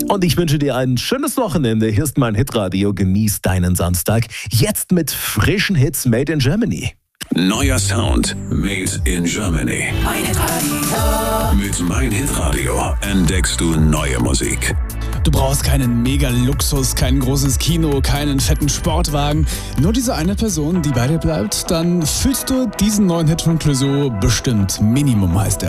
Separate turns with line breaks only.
Und ich wünsche dir ein schönes Wochenende. Hier ist mein Hitradio. Genieß deinen Samstag. Jetzt mit frischen Hits made in Germany.
Neuer Sound made in Germany.
Mein Hitradio.
Mit Mein Hitradio entdeckst du neue Musik.
Du brauchst keinen Mega-Luxus, kein großes Kino, keinen fetten Sportwagen. Nur diese eine Person, die bei dir bleibt, dann fühlst du diesen neuen Hit von Clouseau bestimmt. Minimum heißt er.